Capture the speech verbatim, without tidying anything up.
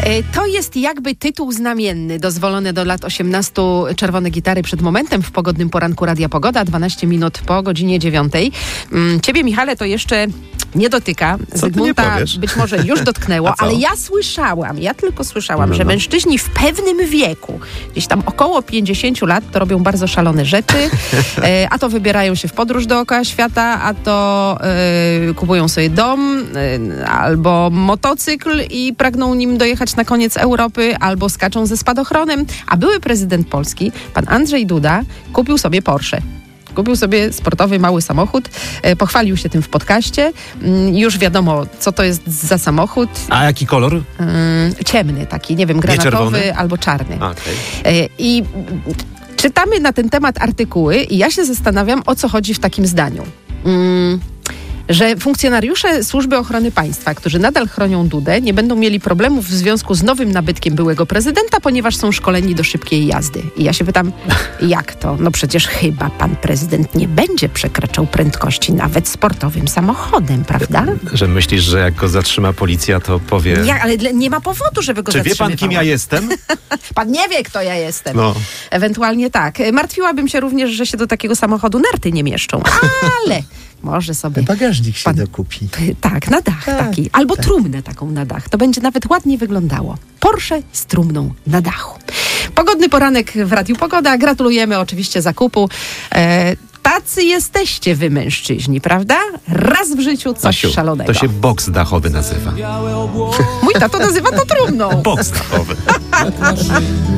To jest jakby tytuł znamienny, dozwolony do lat osiemnastu, Czerwone gitary przed momentem w pogodnym poranku Radia Pogoda, dwanaście minut po godzinie dziewiątej. Ciebie, Michale, to jeszcze nie dotyka. Co Zygmunta być może już dotknęło, ale ja słyszałam, ja tylko słyszałam, no, że no. mężczyźni w pewnym wieku, gdzieś tam około pięćdziesięciu lat, to robią bardzo szalone rzeczy, e, a to wybierają się w podróż dookoła świata, a to e, kupują sobie dom e, albo motocykl i pragną nim dojechać na koniec Europy, albo skaczą ze spadochronem. A były prezydent Polski, pan Andrzej Duda, kupił sobie Porsche. Kupił sobie sportowy, mały samochód, e, pochwalił się tym w podcaście. Mm, już wiadomo, co to jest za samochód. A jaki kolor? Mm, ciemny taki, nie wiem, granatowy czerwony? albo czarny. Okay. E, I czytamy na ten temat artykuły i ja się zastanawiam, o co chodzi w takim zdaniu. Mm, że funkcjonariusze Służby Ochrony Państwa, którzy nadal chronią Dudę, nie będą mieli problemów w związku z nowym nabytkiem byłego prezydenta, ponieważ są szkoleni do szybkiej jazdy. I ja się pytam, jak to? No przecież chyba pan prezydent nie będzie przekraczał prędkości nawet sportowym samochodem, prawda? Że myślisz, że jak go zatrzyma policja, to powie... Nie, ale dla- nie ma powodu, żeby go Czy wie zatrzymywała. pan, kim ja jestem? Pan nie wie, kto ja jestem. No. Ewentualnie tak. Martwiłabym się również, że się do takiego samochodu narty nie mieszczą, ale może sobie... Bagażnik się Pan- dokupi. Tak, na dach Tak, taki. Albo tak. trumnę taką na dach. To będzie nawet ładnie wyglądało. Porsche z trumną na dachu. Pogodny poranek w Radiu Pogoda. Gratulujemy oczywiście zakupu. E, tacy jesteście wy, mężczyźni, prawda? Raz w życiu coś Asiu, szalonego. to się boks dachowy nazywa. Mój tato nazywa to trumną. Boks dachowy.